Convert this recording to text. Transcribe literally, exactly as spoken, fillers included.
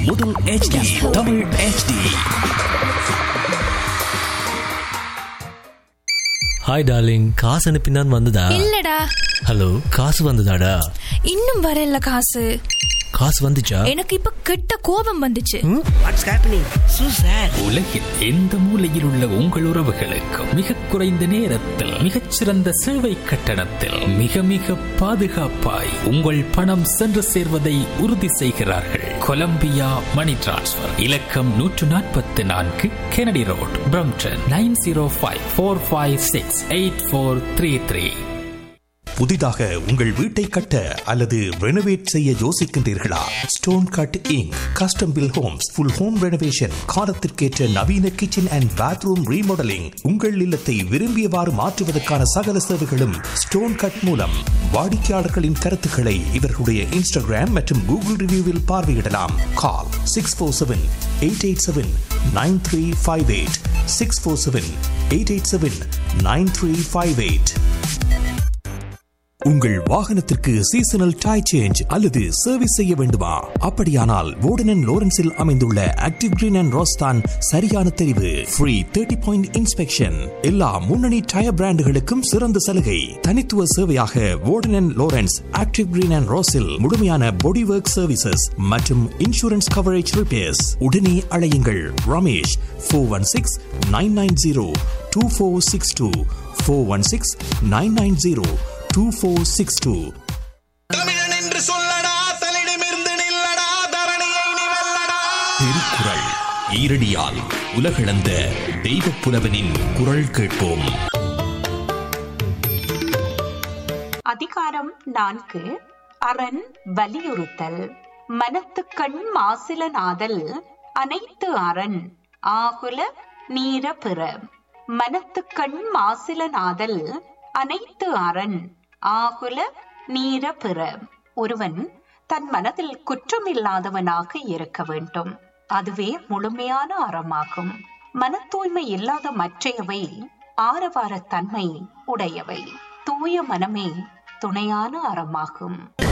முதல் H D Tamil H D. Hi darling, காசு அனுப்பினான் வந்ததா? இல்லடா. ஹலோ, காசு வந்ததாடா? இன்னும் வரல காசு. காசு வந்துச்சா? எனக்கு இப்ப கெட்ட கோபம் வந்துச்சு. What's happening சூசர்? உலகில் எந்த மூலையில் உள்ள உங்கள் உறவுகளுக்கு மிக குறைந்த நேரத்தில் மிகச்சிறந்த சேவை கட்டணத்தில் மிக மிக பாதுகாப்பாய் உங்கள் பணம் சென்று சேர்வதை உறுதி செய்கிறார்கள். கொலம்பியா மணி டிரான்ஸ்ஃபர் இலக்கம் நூற்று நாற்பத்தி நான்கு Kennedy road, Brampton nine zero five four five six eight four three three. புதிதாக உங்கள் வீட்டை கட்ட அல்லது ரெனோவேட் செய்ய யோசிக்கின்றீர்களா? Stone cut ink custom bill Holmes full home renovation, காலத்திற்கேற்ற நவீன கிச்சன் அண்ட் பாத்ரூம் ரீமாடலிங், உங்கள் இல்லத்தை விரும்பியவாறு மாற்றுவதற்கான சகல சேவைகளும் ஸ்டோன் கட் மூலம். வாடிக்கையாளர்களின் கருத்துக்களை இவர்களுடைய இன்ஸ்டாகிராம் மற்றும் கூகுள் ரிவ்யூவில் பார்வையிடலாம். கால் six four seven eight eight seven nine three five eight six four seven eight eight seven nine three five eight. உங்கள் வாகனத்திற்கு சீசனல் டை சேஞ்ச் அல்லது சர்வீஸ் செய்ய வேண்டுமா? அப்படியானால் வோர்டன் அண்ட் லோரன்ஸில் அமைந்துள்ள ஆக்டிவ் கிரீன் அண்ட் ரோஸ் தான் சரியான தெரிவு. ஃப்ரீ தேர்ட்டி பாயிண்ட் இன்ஸ்பெக்ஷன், எல்லா முன்னணி டயர் பிராண்டுகளுக்கும் சிறந்த சலுகை. தனித்துவ சேவையாக வோர்டன் and Lawrence active green and ரோஸில் முழுமையான பாடி ஒர்க் சர்வீசஸ் மற்றும் இன்சூரன்ஸ் கவரேஜ் ரிப்பேர்ஸ். உடனே அழையுங்கள் Ramesh four one six nine nine zero two four six two four one six nine nine zero two four six two. தமிழன் என்று சொல்லடா, தலிடமிருந்து நில்லடா, தரணியை நீ வெல்லடா. திருக்குறள் ஈரடியால் உலகளந்த தெய்வப் புலவனின் குரல் கேட்போம். அதிகாரம் நான்கு. அரண் வலியுறுத்தல். மனத்துக்கண் மாசில நாதல் அனைத்து அரண் ஆகுல நீர பிற. மனத்துக்கண் மாசில நாதல் அனைத்து அரண் ஆகுல நீர பிற. ஒருவன் தன் மனதில் குற்றமில்லாதவனாக இருக்க வேண்டும். அதுவே முழுமையான அறமாகும். மன தூய்மை இல்லாத மற்றையவை ஆரவாரத்தன்மை உடையவை. தூய மனமே துணையான அறமாகும்.